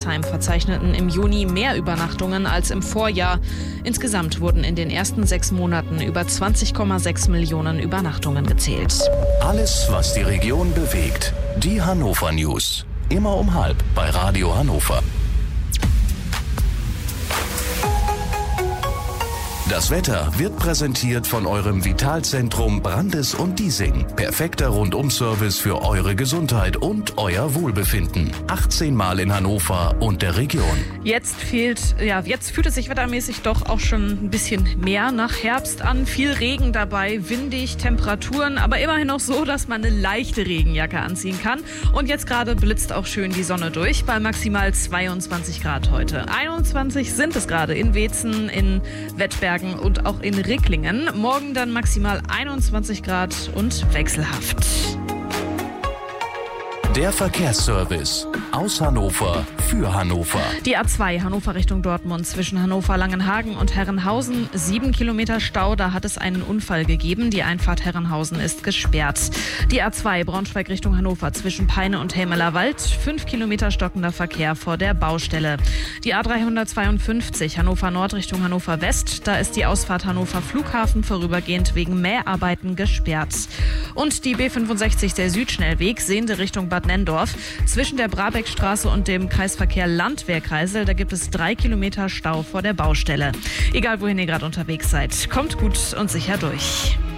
Hildesheim verzeichneten im Juni mehr Übernachtungen als im Vorjahr. Insgesamt wurden in den ersten 6 Monaten über 20,6 Millionen Übernachtungen gezählt. Alles, was die Region bewegt. Die Hannover News. Immer um 12 bei Radio Hannover. Das Wetter wird präsentiert von eurem Vitalzentrum Brandes und Diesing. Perfekter Rundum-Service für eure Gesundheit und euer Wohlbefinden. 18 Mal in Hannover und der Region. Jetzt fühlt es sich wettermäßig doch auch schon ein bisschen mehr nach Herbst an. Viel Regen dabei, windig, Temperaturen, aber immerhin noch so, dass man eine leichte Regenjacke anziehen kann. Und jetzt gerade blitzt auch schön die Sonne durch bei maximal 22 Grad heute. 21 sind es gerade in Weetzen, in Wettbergen und auch in Ricklingen. Morgen dann maximal 21 Grad und wechselhaft. Der Verkehrsservice aus Hannover für Hannover. Die A2 Hannover Richtung Dortmund zwischen Hannover-Langenhagen und Herrenhausen. 7 Kilometer Stau, da hat es einen Unfall gegeben. Die Einfahrt Herrenhausen ist gesperrt. Die A2 Braunschweig Richtung Hannover zwischen Peine und Helmeler Wald. 5 Kilometer stockender Verkehr vor der Baustelle. Die A352 Hannover Nord Richtung Hannover West. Da ist die Ausfahrt Hannover Flughafen vorübergehend wegen Mäharbeiten gesperrt. Und die B65 der Südschnellweg Sehnde Richtung Bad Nenndorf. Zwischen der Brabeckstraße und dem Kreisverkehr Landwehr-Kreisel, da gibt es 3 Kilometer Stau vor der Baustelle. Egal wohin ihr gerade unterwegs seid, kommt gut und sicher durch.